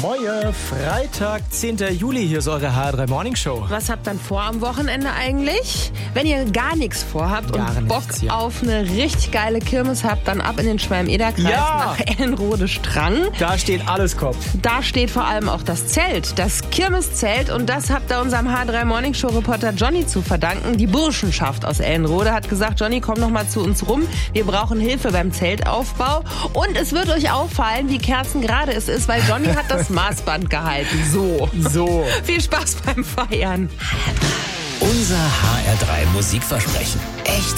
Moje, Freitag, 10. Juli, hier ist eure HR3 Morning Show. Was habt ihr dann vor am Wochenende eigentlich? Wenn ihr gar nichts vorhabt Gar und Bock nichts, ja. auf eine richtig geile Kirmes habt, dann ab in den Schwalm-Eder-Kreis Ja. nach Ellenrode-Strang. Da steht alles Kopf. Da steht vor allem auch das Zelt, das Kirmeszelt, und das habt ihr unserem HR3 Morning Show Reporter Johnny zu verdanken. Die Burschenschaft aus Ellenrode hat gesagt, Johnny, komm noch mal zu uns rum. Wir brauchen Hilfe beim Zeltaufbau. Und es wird euch auffallen, wie kerzengerade es ist, weil Johnny hat das Maßband gehalten. So. Viel Spaß beim Feiern. Unser HR3 Musikversprechen. Echte